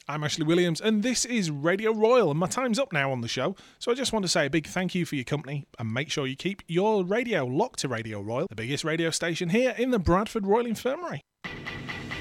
I'm Ashley Williams, and this is Radio Royal, and my time's up now on the show, so I just want to say a big thank you for your company, and make sure you keep your radio locked to Radio Royal, the biggest radio station here in the Bradford Royal Infirmary.